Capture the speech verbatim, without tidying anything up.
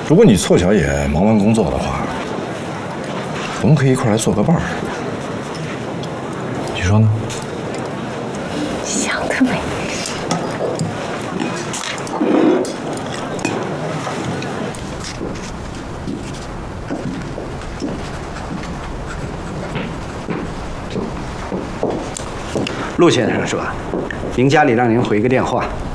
如果你凑巧也忙完工作的话，我们可以一块来做个伴儿。你说呢？ 想得美！ 陆先生是吧？您家里让您回个电话。